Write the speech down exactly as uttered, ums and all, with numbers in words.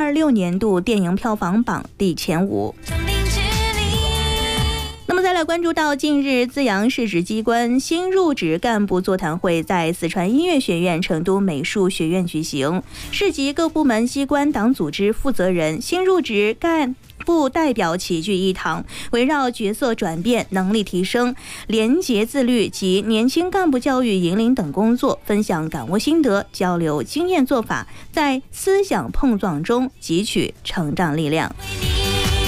二六年度电影票房榜第前五。那么再来关注到近日资阳市直机关新入职干部座谈会在四川音乐学院成都美术学院举行，市级各部门机关党组织负责人、新入职干部代表齐聚一堂，围绕角色转变、能力提升、廉洁自律及年轻干部教育引领等工作，分享感悟心得，交流经验做法，在思想碰撞中汲取成长力量。